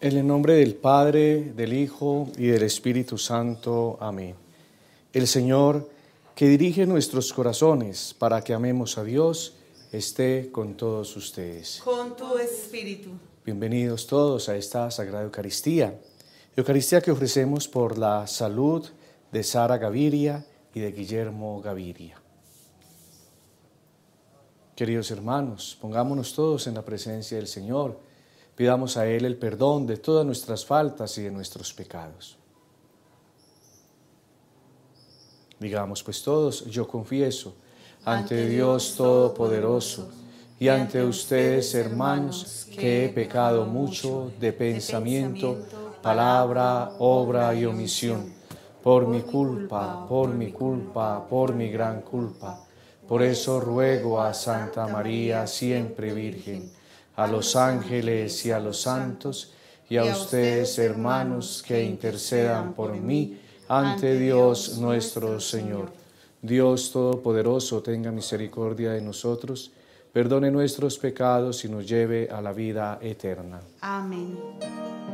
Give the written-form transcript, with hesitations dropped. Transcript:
En el nombre del Padre, del Hijo y del Espíritu Santo. Amén. El Señor, que dirige nuestros corazones para que amemos a Dios, esté con todos ustedes. Con tu espíritu. Bienvenidos todos a esta Sagrada Eucaristía. Eucaristía que ofrecemos por la salud de Sara Gaviria y de Guillermo Gaviria. Queridos hermanos, pongámonos todos en la presencia del Señor. Pidamos a Él el perdón de todas nuestras faltas y de nuestros pecados. Digamos pues todos, yo confieso ante Dios Todopoderoso y ante ustedes, hermanos, que he pecado mucho de pensamiento, palabra, obra y omisión, por mi culpa, por mi gran culpa. Por eso ruego a Santa María, siempre Virgen, a los ángeles y a los santos, y a ustedes, hermanos, que intercedan por mí ante Dios nuestro Señor. Dios Todopoderoso, tenga misericordia de nosotros, perdone nuestros pecados y nos lleve a la vida eterna. Amén.